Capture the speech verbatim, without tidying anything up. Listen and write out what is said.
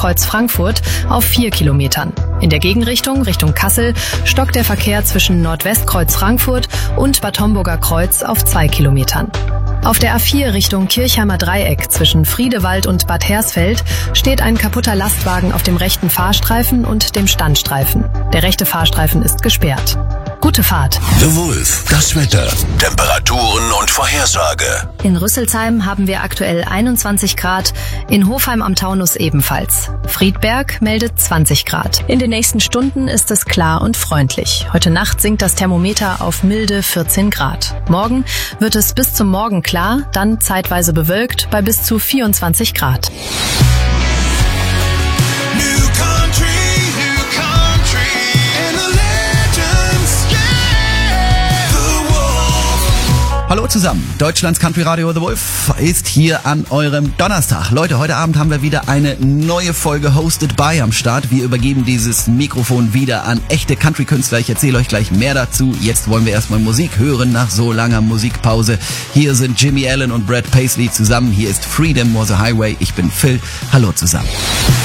Kreuz Frankfurt auf vier Kilometern. In der Gegenrichtung, Richtung Kassel, stockt der Verkehr zwischen Nordwestkreuz Frankfurt und Bad Homburger Kreuz auf zwei Kilometern. Auf der A vier Richtung Kirchheimer Dreieck zwischen Friedewald und Bad Hersfeld steht ein kaputter Lastwagen auf dem rechten Fahrstreifen und dem Standstreifen. Der rechte Fahrstreifen ist gesperrt. Gute Fahrt. The Wolf, das Wetter, Temperaturen und Vorhersage. In Rüsselsheim haben wir aktuell einundzwanzig Grad, in Hofheim am Taunus ebenfalls. Friedberg meldet zwanzig Grad. In den nächsten Stunden ist es klar und freundlich. Heute Nacht sinkt das Thermometer auf milde vierzehn Grad. Morgen wird es bis zum Morgen klar, dann zeitweise bewölkt bei bis zu vierundzwanzig Grad. Hallo zusammen, Deutschlands Country Radio The Wolf ist hier an eurem Donnerstag. Leute, heute Abend haben wir wieder eine neue Folge Hosted by am Start. Wir übergeben dieses Mikrofon wieder an echte Country-Künstler. Ich erzähle euch gleich mehr dazu. Jetzt wollen wir erstmal Musik hören nach so langer Musikpause. Hier sind Jimmy Allen und Brad Paisley zusammen. Hier ist Freedom Was a Highway. Ich bin Phil. Hallo zusammen.